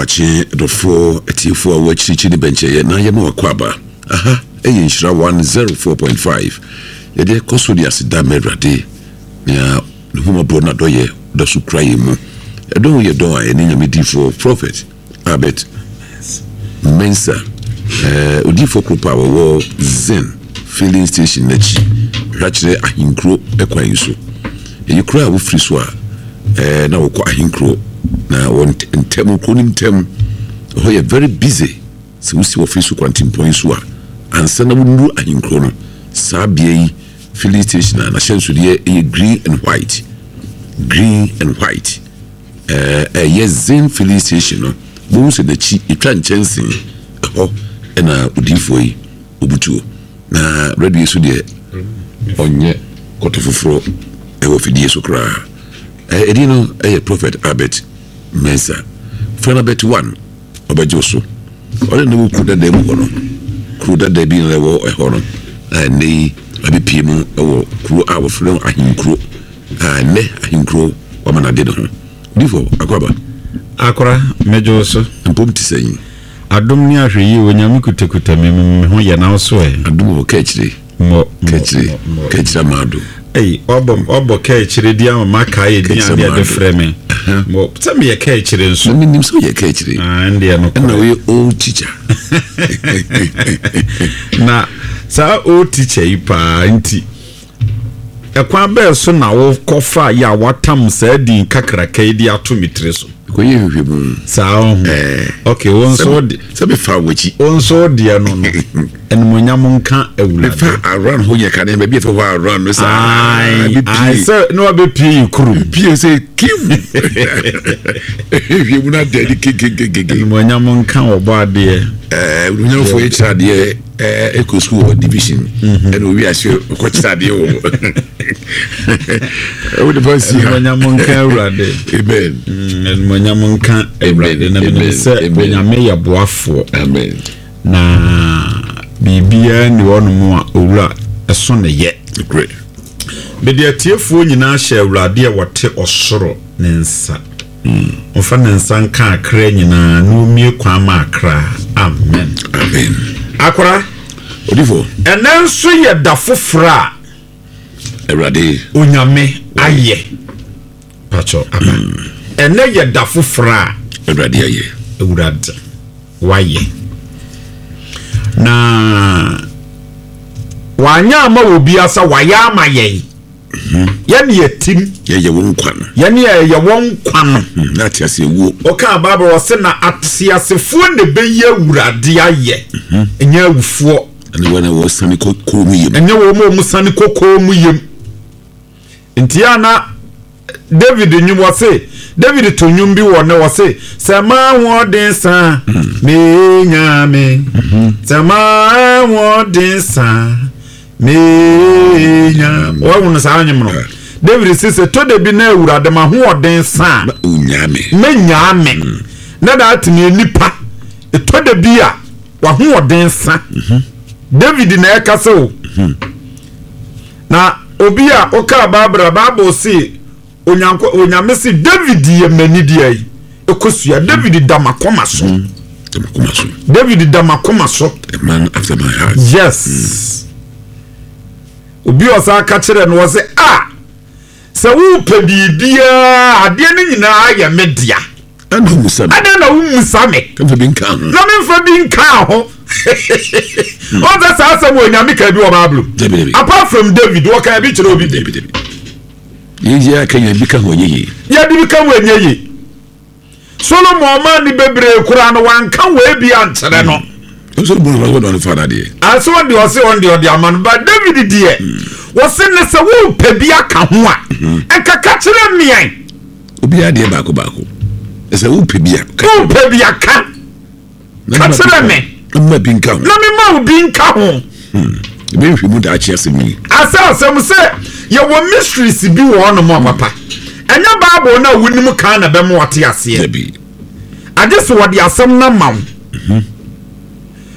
wache dofo etiefo a wachirichi ni benche na ye ma wakwaba aha eyin shira 104.5 ye de koso dia sida merade ya huma bro na doye do su kraye mu edo ye do a eni nyame difo prophet Albert Mensa odifo kropa wo Zen filling station nachi rachire ahinkro ekwan yuso e kura wo free so a na wo ko ahinkro na won ntem konim ho ye very busy so we see wo free so kwantim point so a ansa na wonu ahinkro no sabia yi filling station na shenso de green and white yes Zen filling station no bo se da chi etwa nchensin ho na odifo yi obutuo na radio so de onye kotofoforo ewo fidie so kra edino prophet Albert Mensa from Albert 1 obajoso ole no kuda dem hono kuda de bi lewo hono nei abipi mu ewo kru awo fro ahinkro ne ahinkro wamana de ho difo akora mejoso mpom tisenyi adom ni ahweyi onyame kutekute me ho ye na so adom o kechire mado obo kechire dia ma kai dia de frame mo tell ye kechire nso me nim so ye kechire ndia no na we old teacher na sa old teacher ipa nti ekwa be so na wo kofa ya watam sa din kakra kai dia to mitre so koye hwehwem sao okay wonso de se be fa wachi wonso de no enmonyam nka ewula fa around ho ye ka na be fa around no sa I say no be pie kuru pie say kim hwehwem na de kekekeke enmonyam nka obo ade enmonyam fo ye chade eco school division and we are sure ko chade o we the boss enmonyam nka ewurade amen nyamunka ebrade na me se benyame ya boafo amen na bibia ni wono a owura eso ne ye great be atiefo nyina hye ewurade a wote osoro ne nsa ofa ne nsa nka akra nyina no mie kwa ma akra amen akora odifo enenso ye da fofora ewurade onyame aye pacho amen ene ye da fofora ewurade aye ewurade waye na wanya ma obi asa waya ama ye yani yetim ye wonkwan yani ye wonkwan na tiase wo oka baba wose na atiasefo ne beye ewurade aye enye awufo ene wona wo sani kokko mu yem enye wo mo sani kokko mu yem ntia na David nyum wase David to nyum bi wona wase sama wodin sa me nyame sama wodin sa me nyame wa wona sa anyem no David sise to de bi na ewurade ma ho wodin sa nyame me nyame na da atimi nipa to de bi a wa ho wodin sa David na ekase o na obi a oka babra babo si onyame si David ye manidie ekosua David damakoma so David damakoma so a man after my heart yes obi osa ka kire no se se wo pedibia ade ne nyina ya media ana umusame kafa binka na memfa binka ho o da sa sa mo onyame ka bi o bablo apart from David wo ka bi kire obi David yeji akanya bika honyeyi ya di bika honyeyi Solomon man ni bebre kura no wanka we bi antere no so bon wa don fada de aso de o se on de aman ba David de wo se ne se wo pebia ka ho a enkaka kire mian obi ade ba ko ese wo pebia ka kire me ma binka ho na me ma binka ho be hwimu da achiase mi asem se ye wo mysteries bi wo no mo papa enya bible na wunim kan na be mo wate ase bi ade so wode asem na mawo